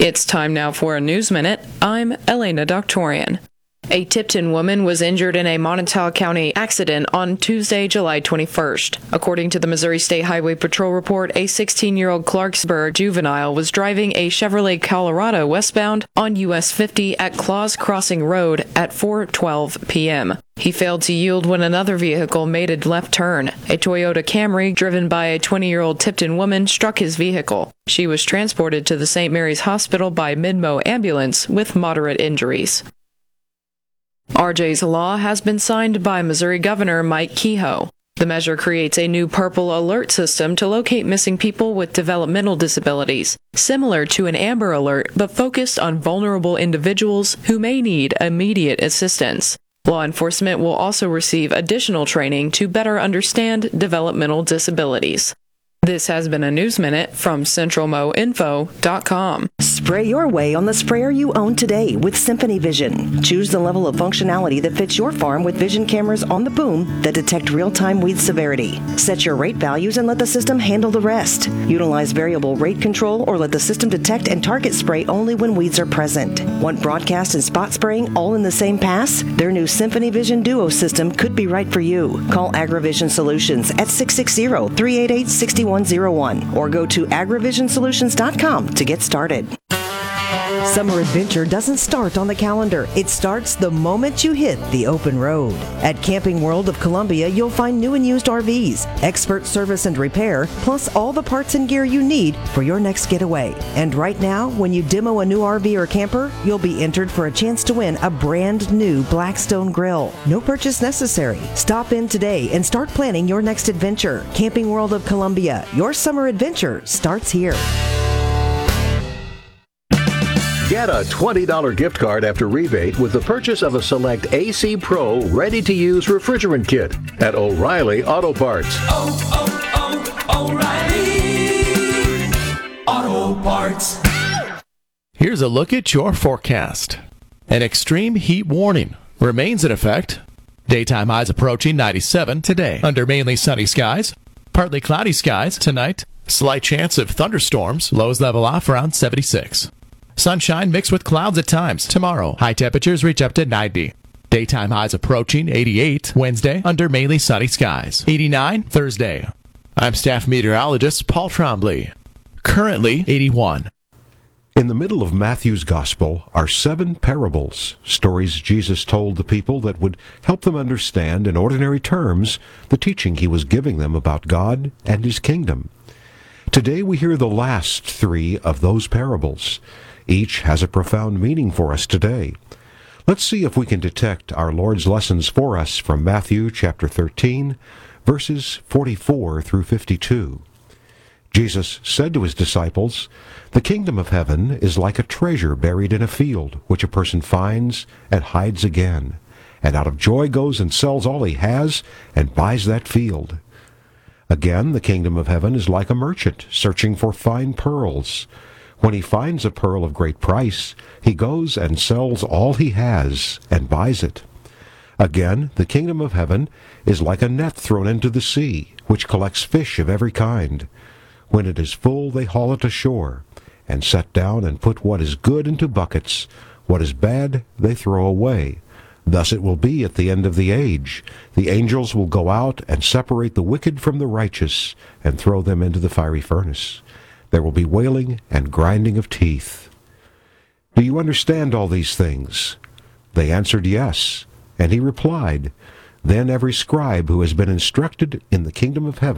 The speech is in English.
It's time now for a News Minute. I'm Elena Doctorian. A Tipton woman was injured in a Montauk County accident on Tuesday, July 21st. According to the Missouri State Highway Patrol report, a 16-year-old Clarksburg juvenile was driving a Chevrolet Colorado westbound on US 50 at Claus Crossing Road at 4:12 p.m. He failed to yield when another vehicle made a left turn. A Toyota Camry driven by a 20-year-old Tipton woman struck his vehicle. She was transported to the St. Mary's Hospital by Midmo ambulance with moderate injuries. RJ's Law has been signed by Missouri Governor Mike Kehoe. The measure creates a new purple alert system to locate missing people with developmental disabilities, similar to an Amber Alert but focused on vulnerable individuals who may need immediate assistance. Law enforcement will also receive additional training to better understand developmental disabilities. This has been a News Minute from CentralMoInfo.com. Spray your way on the sprayer you own today with Symphony Vision. Choose the level of functionality that fits your farm with vision cameras on the boom that detect real-time weed severity. Set your rate values and let the system handle the rest. Utilize variable rate control or let the system detect and target spray only when weeds are present. Want broadcast and spot spraying all in the same pass? Their new Symphony Vision Duo system could be right for you. Call AgriVision Solutions at 660-388-6101 or go to agrivisionsolutions.com to get started. Summer adventure doesn't start on the calendar. It starts the moment you hit the open road. At Camping World of Columbia, you'll find new and used RVs, expert service and repair, plus all the parts and gear you need for your next getaway. And right now, when you demo a new RV or camper, you'll be entered for a chance to win a brand new Blackstone grill. No purchase necessary. Stop in today and start planning your next adventure. Camping World of Columbia, your summer adventure starts here. Get a $20 gift card after rebate with the purchase of a select AC Pro ready-to-use refrigerant kit at O'Reilly Auto Parts. O'Reilly Auto Parts. Here's a look at your forecast. An extreme heat warning remains in effect. Daytime highs approaching 97 today under mainly sunny skies. Partly cloudy skies tonight. Slight chance of thunderstorms. Lows level off around 76. Sunshine mixed with clouds at times. Tomorrow, high temperatures reach up to 90. Daytime highs approaching 88 Wednesday under mainly sunny skies. 89 Thursday. I'm staff meteorologist Paul Trombley. Currently 81. In the middle of Matthew's Gospel are 7 parables, stories Jesus told the people that would help them understand in ordinary terms the teaching he was giving them about God and his kingdom. Today we hear the last 3 of those parables. Each has a profound meaning for us today. Let's see if we can detect our Lord's lessons for us from Matthew chapter 13, verses 44 through 52. Jesus said to his disciples, "The kingdom of heaven is like a treasure buried in a field, which a person finds and hides again, and out of joy goes and sells all he has and buys that field. Again, the kingdom of heaven is like a merchant searching for fine pearls. When he finds a pearl of great price, he goes and sells all he has and buys it. Again, the kingdom of heaven is like a net thrown into the sea, which collects fish of every kind. When it is full, they haul it ashore, and set down and put what is good into buckets. What is bad, they throw away. Thus it will be at the end of the age. The angels will go out and separate the wicked from the righteous, and throw them into the fiery furnace. There will be wailing and grinding of teeth." Do you understand all these things? They answered yes. And he replied, "Then every scribe who has been instructed in the kingdom of heaven